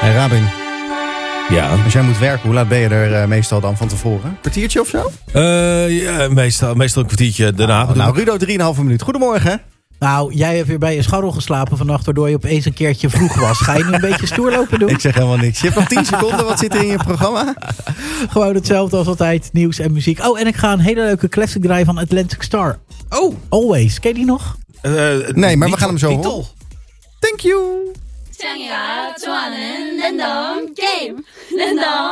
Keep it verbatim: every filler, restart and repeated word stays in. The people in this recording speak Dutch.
Hey Rabin, Ja. als jij moet werken, hoe laat ben je er uh, meestal dan van tevoren? Een kwartiertje of zo? Uh, ja, meestal, meestal een kwartiertje daarna. Oh, nou, Rudo, drieënhalve minuut. Goedemorgen. Nou, jij hebt weer bij je scharrel geslapen vannacht, waardoor je opeens een keertje vroeg was. Ga je nu een beetje stoer lopen doen? Ik zeg helemaal niks. Je hebt nog tien seconden. Wat zit er in je programma? Gewoon hetzelfde als altijd. Nieuws en muziek. Oh, en ik ga een hele leuke classic draaien van Atlantic Star. Oh. Always. Ken je die nog? Uh, nee, maar we gaan hem zo titel. horen. Thank you. 창이가 좋아하는 랜덤 게임 랜덤